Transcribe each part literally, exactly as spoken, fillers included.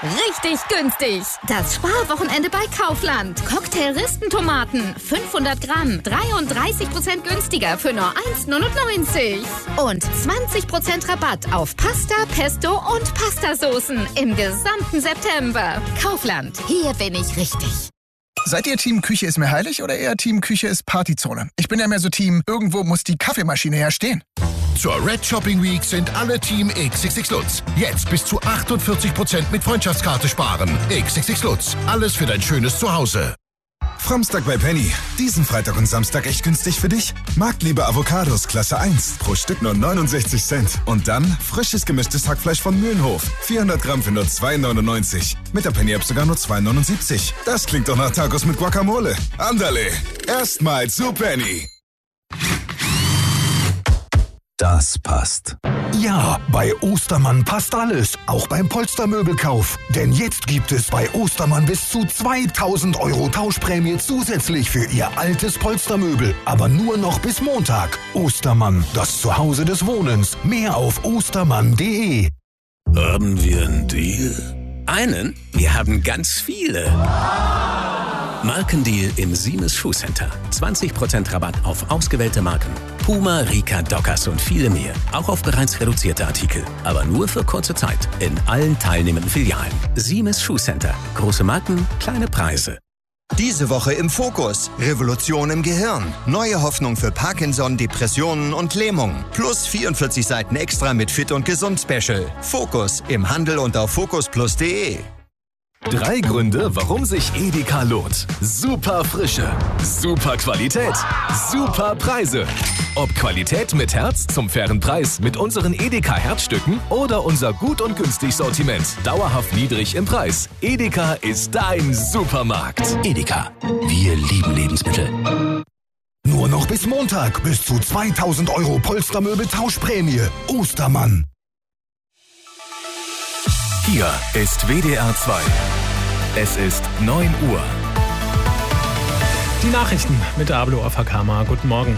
Richtig günstig. Das Sparwochenende bei Kaufland. Cocktail-Ristentomaten. fünfhundert Gramm. dreiunddreißig Prozent günstiger für nur eins Komma neunundneunzig. Und zwanzig Prozent Rabatt auf Pasta, Pesto und Pastasoßen im gesamten September. Kaufland. Hier bin ich richtig. Seid ihr Team Küche ist mir heilig oder eher Team Küche ist Partyzone? Ich bin ja mehr so Team, irgendwo muss die Kaffeemaschine ja stehen. Zur Red Shopping Week sind alle Team X X X Lutz. Jetzt bis zu achtundvierzig Prozent mit Freundschaftskarte sparen. X X X Lutz. Alles für dein schönes Zuhause. Framstag bei Penny. Diesen Freitag und Samstag echt günstig für dich? Marktliebe Avocados Klasse eins. Pro Stück nur neunundsechzig Cent. Und dann frisches gemischtes Hackfleisch von Mühlenhof. vierhundert Gramm für nur zwei neunundneunzig. Mit der Penny-App sogar nur zwei neunundsiebzig. Das klingt doch nach Tacos mit Guacamole. Andale. Erstmal zu Penny. Das passt. Ja, bei Ostermann passt alles, auch beim Polstermöbelkauf. Denn jetzt gibt es bei Ostermann bis zu zweitausend Euro Tauschprämie zusätzlich für Ihr altes Polstermöbel. Aber nur noch bis Montag. Ostermann, das Zuhause des Wohnens. Mehr auf ostermann punkt de. Haben wir einen Deal? Einen? Wir haben ganz viele. Markendeal im Siemens Schuhcenter. zwanzig Prozent Rabatt auf ausgewählte Marken. Puma, Rika, Dockers und viele mehr. Auch auf bereits reduzierte Artikel. Aber nur für kurze Zeit. In allen teilnehmenden Filialen. Siemens Schuhcenter. Große Marken, kleine Preise. Diese Woche im Fokus. Revolution im Gehirn. Neue Hoffnung für Parkinson, Depressionen und Lähmung. Plus vierundvierzig Seiten extra mit Fit und Gesund Special. Fokus im Handel und auf fokus plus punkt de. Drei Gründe, warum sich Edeka lohnt. Super Frische, super Qualität, super Preise. Ob Qualität mit Herz zum fairen Preis mit unseren Edeka Herzstücken oder unser gut und günstig Sortiment, dauerhaft niedrig im Preis. Edeka ist dein Supermarkt. Edeka, wir lieben Lebensmittel. Nur noch bis Montag bis zu zweitausend Euro Polstermöbel Tauschprämie. Ostermann. Hier ist W D R zwei. Es ist neun Uhr. Die Nachrichten mit Ablo Afakama. Guten Morgen.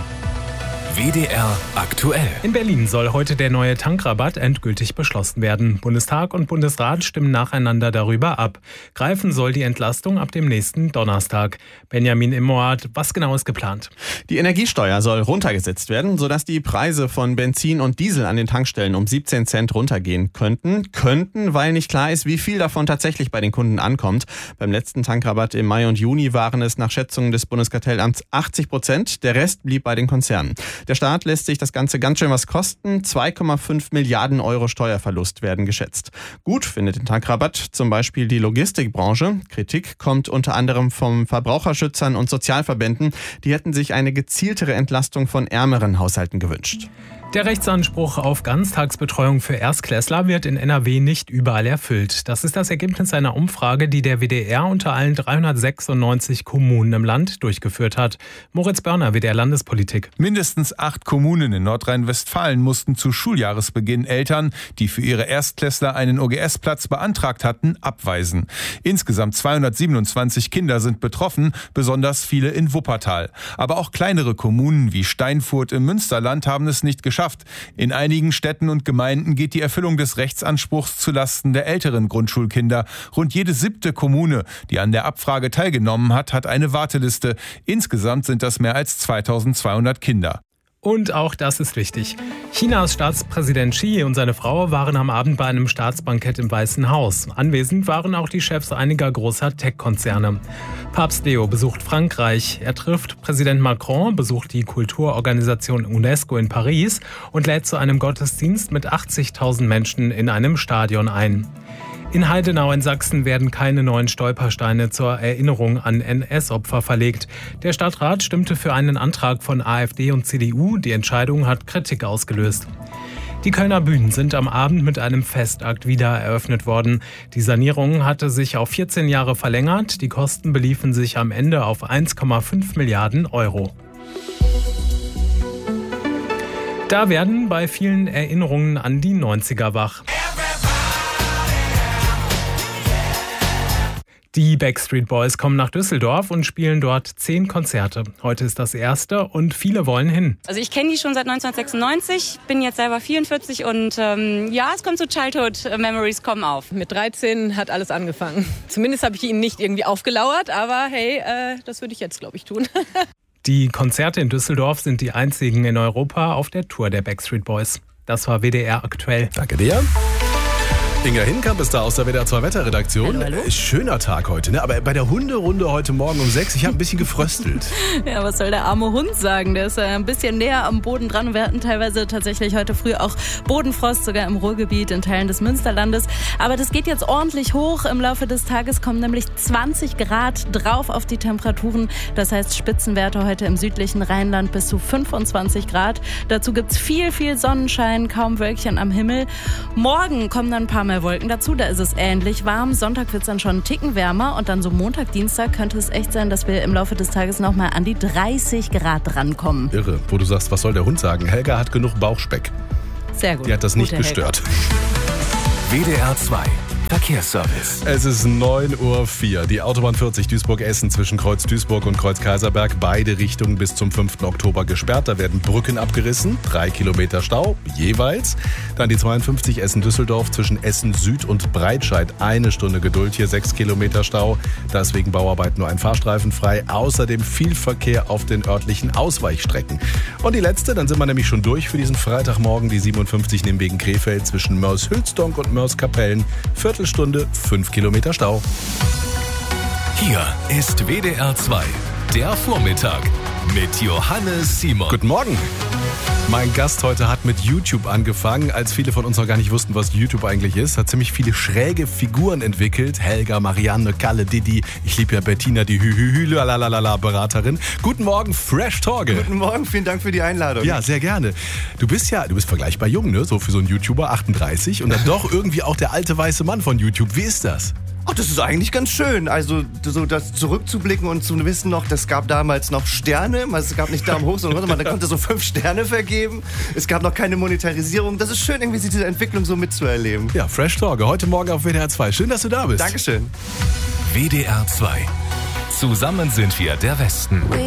W D R aktuell. In Berlin soll heute der neue Tankrabatt endgültig beschlossen werden. Bundestag und Bundesrat stimmen nacheinander darüber ab. Greifen soll die Entlastung ab dem nächsten Donnerstag. Benjamin Immoat, was genau ist geplant? Die Energiesteuer soll runtergesetzt werden, sodass die Preise von Benzin und Diesel an den Tankstellen um siebzehn Cent runtergehen könnten. Könnten, weil nicht klar ist, wie viel davon tatsächlich bei den Kunden ankommt. Beim letzten Tankrabatt im Mai und Juni waren es nach Schätzungen des Bundeskartellamts achtzig Prozent. Der Rest blieb bei den Konzernen. Der Staat lässt sich das Ganze ganz schön was kosten. zwei Komma fünf Milliarden Euro Steuerverlust werden geschätzt. Gut findet den Tankrabatt zum Beispiel die Logistikbranche. Kritik kommt unter anderem von Verbraucherschützern und Sozialverbänden. Die hätten sich eine gezieltere Entlastung von ärmeren Haushalten gewünscht. Der Rechtsanspruch auf Ganztagsbetreuung für Erstklässler wird in N R W nicht überall erfüllt. Das ist das Ergebnis einer Umfrage, die der W D R unter allen dreihundertsechsundneunzig Kommunen im Land durchgeführt hat. Moritz Börner, W D R Landespolitik. Mindestens acht Kommunen in Nordrhein-Westfalen mussten zu Schuljahresbeginn Eltern, die für ihre Erstklässler einen O G S-Platz beantragt hatten, abweisen. Insgesamt zweihundertsiebenundzwanzig Kinder sind betroffen, besonders viele in Wuppertal. Aber auch kleinere Kommunen wie Steinfurt im Münsterland haben es nicht geschafft. In einigen Städten und Gemeinden geht die Erfüllung des Rechtsanspruchs zulasten der älteren Grundschulkinder. Rund jede siebte Kommune, die an der Abfrage teilgenommen hat, hat eine Warteliste. Insgesamt sind das mehr als zweitausendzweihundert Kinder. Und auch das ist wichtig. Chinas Staatspräsident Xi und seine Frau waren am Abend bei einem Staatsbankett im Weißen Haus. Anwesend waren auch die Chefs einiger großer Tech-Konzerne. Papst Leo besucht Frankreich. Er trifft Präsident Macron, besucht die Kulturorganisation UNESCO in Paris und lädt zu einem Gottesdienst mit achtzigtausend Menschen in einem Stadion ein. In Heidenau in Sachsen werden keine neuen Stolpersteine zur Erinnerung an N S-Opfer verlegt. Der Stadtrat stimmte für einen Antrag von AfD und C D U. Die Entscheidung hat Kritik ausgelöst. Die Kölner Bühnen sind am Abend mit einem Festakt wieder eröffnet worden. Die Sanierung hatte sich auf vierzehn Jahre verlängert. Die Kosten beliefen sich am Ende auf eins Komma fünf Milliarden Euro. Da werden bei vielen Erinnerungen an die neunziger wach. Die Backstreet Boys kommen nach Düsseldorf und spielen dort zehn Konzerte. Heute ist das erste und viele wollen hin. Also ich kenne die schon seit neunzehnhundertsechsundneunzig, bin jetzt selber vierundvierzig und ähm, ja, es kommt zu Childhood Memories kommen auf. Mit dreizehn hat alles angefangen. Zumindest habe ich ihnen nicht irgendwie aufgelauert, aber hey, äh, das würde ich jetzt, glaube ich, tun. Die Konzerte in Düsseldorf sind die einzigen in Europa auf der Tour der Backstreet Boys. Das war W D R aktuell. Danke dir. Inga Hinkamp ist da aus der W D R zwei Wetterredaktion. Hallo, hallo. Schöner Tag heute, ne? Aber bei der Hunderunde heute Morgen um sechs, ich habe ein bisschen gefröstelt. Ja, was soll der arme Hund sagen? Der ist ein bisschen näher am Boden dran. Wir hatten teilweise tatsächlich heute früh auch Bodenfrost, sogar im Ruhrgebiet, in Teilen des Münsterlandes. Aber das geht jetzt ordentlich hoch. Im Laufe des Tages kommen nämlich zwanzig Grad drauf auf die Temperaturen. Das heißt Spitzenwerte heute im südlichen Rheinland bis zu fünfundzwanzig Grad. Dazu gibt's viel, viel Sonnenschein, kaum Wölkchen am Himmel. Morgen kommen dann ein paar mehr Wolken dazu, da ist es ähnlich warm. Sonntag wird es dann schon einen Ticken wärmer und dann so Montag, Dienstag könnte es echt sein, dass wir im Laufe des Tages nochmal an die dreißig Grad rankommen. Irre, wo du sagst, was soll der Hund sagen? Helga hat genug Bauchspeck. Sehr gut. Die hat das nicht Gute gestört. W D R zwei Verkehrsservice. Es ist neun Uhr vier. Die Autobahn vierzig Duisburg-Essen zwischen Kreuz Duisburg und Kreuz Kaiserberg. Beide Richtungen bis zum fünften Oktober gesperrt. Da werden Brücken abgerissen. Drei Kilometer Stau jeweils. Dann die zweiundfünfzig Essen-Düsseldorf zwischen Essen Süd und Breitscheid. Eine Stunde Geduld hier. Sechs Kilometer Stau. Da ist wegen Bauarbeit nur ein Fahrstreifen frei. Außerdem viel Verkehr auf den örtlichen Ausweichstrecken. Und die letzte, dann sind wir nämlich schon durch für diesen Freitagmorgen. Die siebenundfünfzig Nürnberg Krefeld zwischen Mörs-Hülsdonk und Mörs-Kapellen. Viertelstunde, fünf Kilometer Stau. Hier ist W D R zwei, der Vormittag mit Johannes Simon. Guten Morgen. Mein Gast heute hat mit YouTube angefangen, als viele von uns noch gar nicht wussten, was YouTube eigentlich ist. Hat ziemlich viele schräge Figuren entwickelt. Helga, Marianne, Kalle, Didi. Ich liebe ja Bettina, die Hü-Hü-Hü-Lalalala-Beraterin. Guten Morgen, Fresh Torge. Guten Morgen, vielen Dank für die Einladung. Ja, sehr gerne. Du bist ja, du bist vergleichbar jung, ne? So für so einen YouTuber, achtunddreißig. Und dann doch irgendwie auch der alte weiße Mann von YouTube. Wie ist das? Ach, das ist eigentlich ganz schön. Also so das zurückzublicken und zu wissen noch, das gab damals noch Sterne. Es gab nicht Daumen hoch, sondern man konnte so fünf Sterne vergeben. Es gab noch keine Monetarisierung. Das ist schön, irgendwie diese Entwicklung so mitzuerleben. Ja, Fresh Torge, heute Morgen auf W D R zwei. Schön, dass du da bist. Dankeschön. W D R zwei. Zusammen sind wir der Westen.